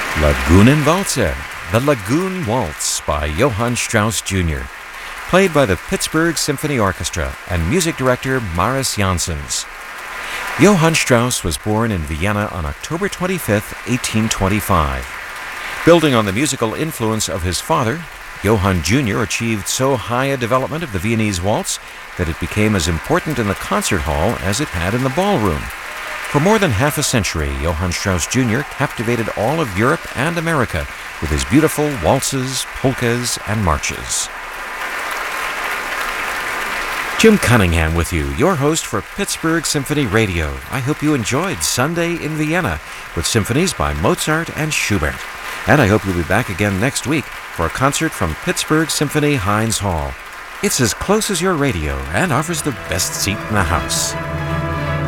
Lagunenwalzer, the Lagoon Waltz by Johann Strauss Jr., played by the Pittsburgh Symphony Orchestra and music director Maris Janssens. Johann Strauss was born in Vienna on October 25, 1825. Building on the musical influence of his father, Johann Jr. achieved so high a development of the Viennese waltz that it became as important in the concert hall as it had in the ballroom. For more than half a century, Johann Strauss Jr. captivated all of Europe and America with his beautiful waltzes, polkas, and marches. Jim Cunningham with you, your host for Pittsburgh Symphony Radio. I hope you enjoyed Sunday in Vienna with symphonies by Mozart and Schubert. And I hope you'll be back again next week for a concert from Pittsburgh Symphony Heinz Hall. It's as close as your radio and offers the best seat in the house.